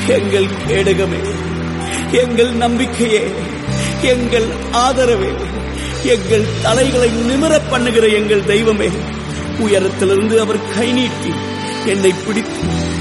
எங்கள் கேடகமே, எங்கள் நம்பிக்கையே, எங்கள் ஆதரவே, எங்கள் தலைகளை நிமிரப் பண்ணுகிற எங்கள் தெய்வமே, உயரத்திலிருந்து அவர் கை நீட்டி என்னை பிடித்து